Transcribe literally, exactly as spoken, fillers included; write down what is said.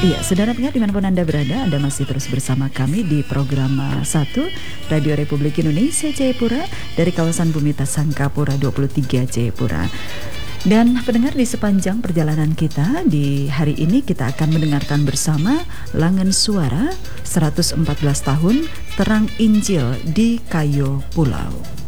Iya, saudara pendengar dimanapun Anda berada, Anda masih terus bersama kami di program satu Radio Republik Indonesia Jayapura dari kawasan Bumita Sangkapura dua puluh tiga Jayapura. Dan pendengar, di sepanjang perjalanan kita di hari ini kita akan mendengarkan bersama Langen Suara seratus empat belas tahun Terang Injil di Kayo Pulau.